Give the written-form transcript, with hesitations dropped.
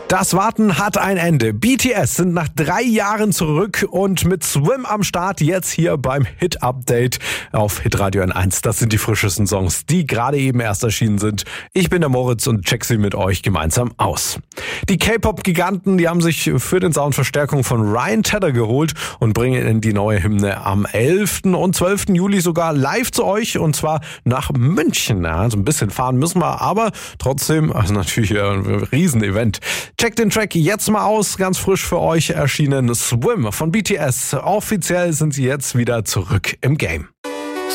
Das Warten hat ein Ende. BTS sind nach 3 Jahren zurück und mit Swim am Start jetzt hier beim Hit-Update auf Hitradio N1. Das sind die frischesten Songs, die gerade eben erst erschienen sind. Ich bin der Moritz und check sie mit euch gemeinsam aus. Die K-Pop-Giganten, die haben sich für den Sound Verstärkung von Ryan Tedder geholt und bringen die neue Hymne am 11. und 12. Juli sogar live zu euch und zwar nach München. Ja, so ein bisschen fahren müssen wir, aber trotzdem, also natürlich ein Riesenevent. Checkt den Track jetzt mal aus, ganz frisch für euch erschienen. Swim von BTS. Offiziell sind sie jetzt wieder zurück im Game.